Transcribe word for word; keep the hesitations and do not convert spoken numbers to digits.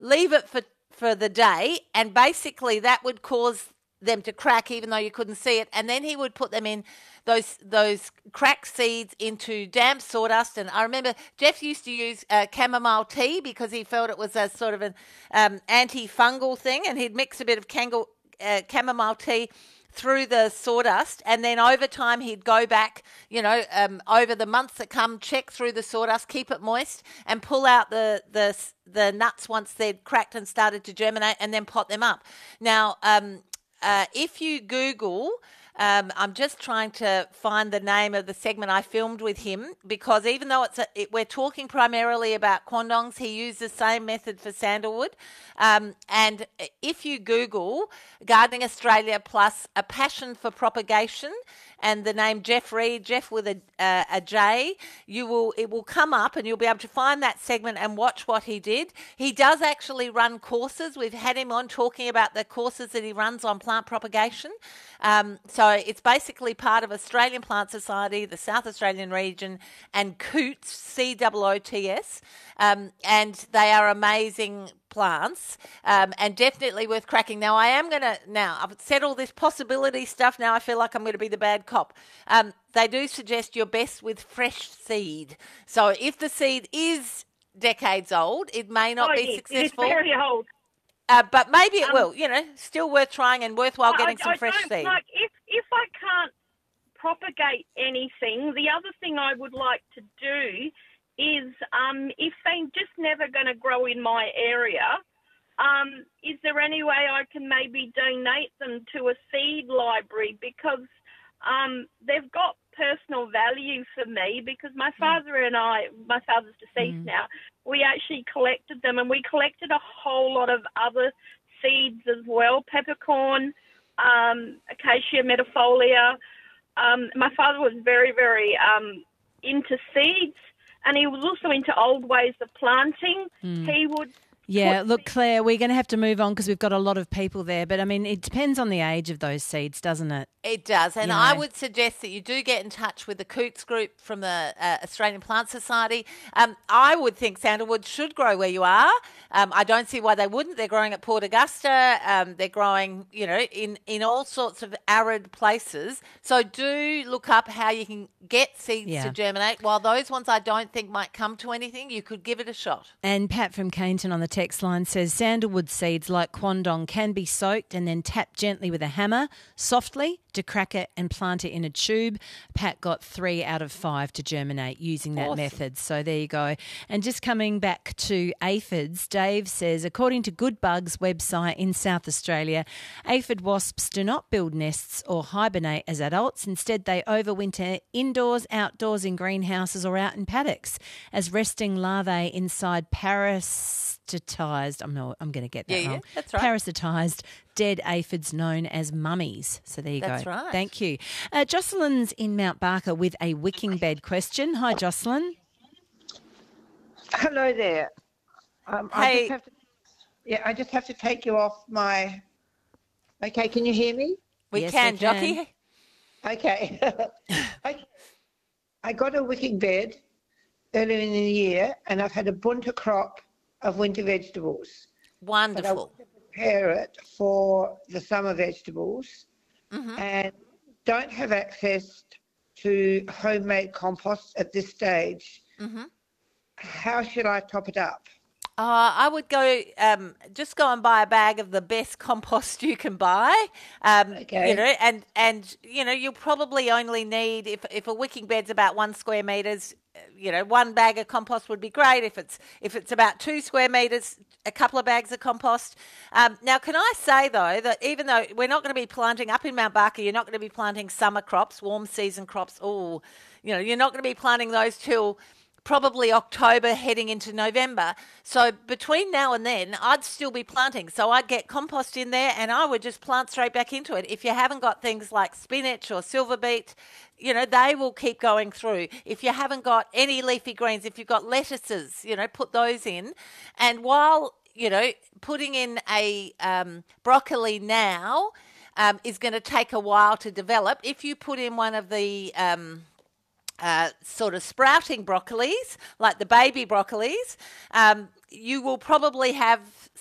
leave it for, for the day, and basically that would cause them to crack even though you couldn't see it, and then he would put them in those those cracked seeds into damp sawdust. And I remember Jeff used to use uh, chamomile tea because he felt it was a sort of an um, anti-fungal thing, and he'd mix a bit of kangal, uh, chamomile tea through the sawdust, and then over time he'd go back, you know, um, over the months that come, check through the sawdust, keep it moist, and pull out the the the nuts once they'd cracked and started to germinate, and then pot them up. Now, um, uh, if you Google, um, I'm just trying to find the name of the segment I filmed with him, because even though it's a, it, we're talking primarily about quandongs, he used the same method for sandalwood. Um, and if you Google Gardening Australia plus a passion for propagation and the name Jeff Reed, Jeff with a, uh, a J, you will it will come up and you'll be able to find that segment and watch what he did. He does actually run courses. We've had him on talking about the courses that he runs on plant propagation. Um, so it's basically part of Australian Plant Society, the South Australian region, and Coots, C O O T S, um, and they are amazing plants, um, and definitely worth cracking. Now, I am going to, now, I've said all this possibility stuff, now I feel like I'm going to be the bad cop. Um, they do suggest you're best with fresh seed. So if the seed is decades old, it may not oh, be yes, successful. It's very old. Uh, but maybe it um, will, you know, still worth trying and worthwhile I, getting I, some I fresh don't, seed. Like, if, if I can't propagate anything, the other thing I would like to do is um, if they're just never going to grow in my area, um, is there any way I can maybe donate them to a seed library? Because um, they've got personal value for me, because my father and I, my father's deceased Mm. now, we actually collected them, and we collected a whole lot of other seeds as well, peppercorn, um, acacia metafolia. Um, my father was very, very um, into seeds, and he was also into old ways of planting. Mm. He would... Yeah, look, Claire, we're going to have to move on because we've got a lot of people there. But, I mean, it depends on the age of those seeds, doesn't it? It does, and You I know. would suggest that you do get in touch with the Coots group from the uh, Australian Plant Society. Um, I would think sandalwood should grow where you are. Um, I don't see why they wouldn't. They're growing at Port Augusta. Um, they're growing, you know, in, in all sorts of arid places. So do look up how you can get seeds Yeah. to germinate. While those ones I don't think might come to anything, you could give it a shot. And Pat from Cainton on the text line says sandalwood seeds like quandong can be soaked and then tapped gently with a hammer, softly, to crack it and plant it in a tube. Pat got three out of five to germinate using that Awesome. method. So there you go. And just coming back to aphids, Dave says, according to Good Bugs website in South Australia, aphid wasps do not build nests or hibernate as adults. Instead, they overwinter indoors, outdoors in greenhouses or out in paddocks as resting larvae inside parasitised, I'm not, I'm going to get that Yeah, wrong. yeah, that's right. Parasitised dead aphids known as mummies. So there you That's go. right. Thank you. Uh, Jocelyn's in Mount Barker with a wicking bed question. Hi, Jocelyn. Hello there. Um, I Hey. just have to, yeah, I just have to take you off my. Okay, can you hear me? We Yes, can, we can. Jockey. Okay. I, I got a wicking bed earlier in the year, and I've had a bunter crop of winter vegetables. But I Wonderful. want to prepare it for the summer vegetables, Mm-hmm. and don't have access to homemade compost at this stage. Mm-hmm. How should I top it up? Uh, I would go, um, just go and buy a bag of the best compost you can buy. Um, Okay. You know, and, and, you know, you'll probably only need, if, if a wicking bed's about one square metres, uh, you know, one bag of compost would be great. If it's, if it's about two square metres, a couple of bags of compost. Um, now, can I say, though, that even though we're not going to be planting up in Mount Barker, you're not going to be planting summer crops, warm season crops, oh, you know, you're not going to be planting those till probably October heading into November. So between now and then, I'd still be planting. So I'd get compost in there and I would just plant straight back into it. If you haven't got things like spinach or silver beet, you know, they will keep going through. If you haven't got any leafy greens, if you've got lettuces, you know, put those in. And while, you know, putting in a um, broccoli now um, is going to take a while to develop, if you put in one of the... Um, uh, sort of sprouting broccolis, like the baby broccolis, um, you will probably have